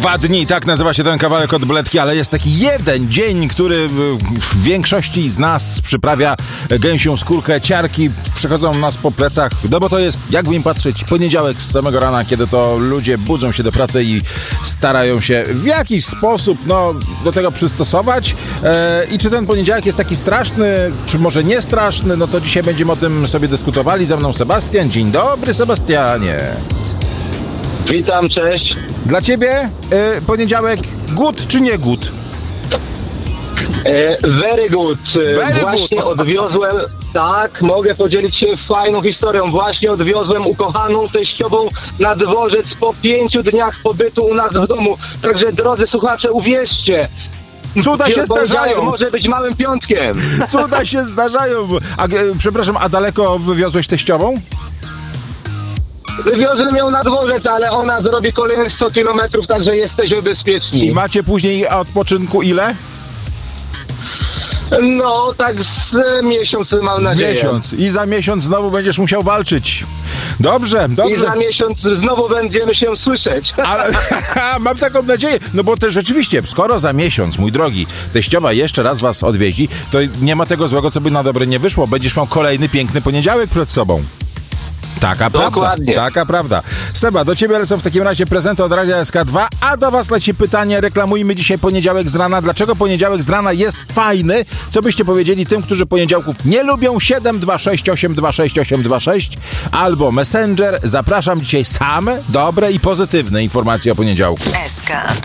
2 dni, tak nazywa się ten kawałek od Bledki, ale jest taki jeden dzień, który w większości z nas przyprawia gęsią skórkę, ciarki przechodzą nas po plecach, no bo to jest, jakby im patrzeć, poniedziałek z samego rana, kiedy to ludzie budzą się do pracy i starają się w jakiś sposób do tego przystosować. I czy ten poniedziałek jest taki straszny, czy może nie straszny, no to dzisiaj będziemy o tym sobie dyskutowali. Ze mną Sebastian. Dzień dobry, Sebastianie. Witam, cześć. Dla ciebie poniedziałek good czy nie good? Very good. Właśnie odwiozłem, tak, mogę podzielić się fajną historią. Właśnie odwiozłem ukochaną teściową na dworzec po 5 dniach pobytu u nas w domu. Także, drodzy słuchacze, uwierzcie, cuda się zdarzają. Może być małym piątkiem. Cuda się zdarzają. Przepraszam, a daleko wywiozłeś teściową? Wywiozłem ją na dworzec, ale ona zrobi kolejne 100 kilometrów, także jesteśmy bezpieczni. I macie później odpoczynku ile? No, tak z miesiąc mam nadzieję. Miesiąc. I za miesiąc znowu będziesz musiał walczyć. Dobrze. I za miesiąc znowu będziemy się słyszeć. Ale mam taką nadzieję, no bo też rzeczywiście, skoro za miesiąc, mój drogi, teściowa jeszcze raz was odwiedzi, to nie ma tego złego, co by na dobre nie wyszło. Będziesz miał kolejny piękny poniedziałek przed sobą. Taka Dokładnie. Prawda, taka prawda. Seba, do ciebie lecą w takim razie prezenty od Radia SK2, a do was leci pytanie, reklamujmy dzisiaj poniedziałek z rana. Dlaczego poniedziałek z rana jest fajny? Co byście powiedzieli tym, którzy poniedziałków nie lubią? 726 826 826 albo Messenger. Zapraszam dzisiaj same dobre i pozytywne informacje o poniedziałku. SK.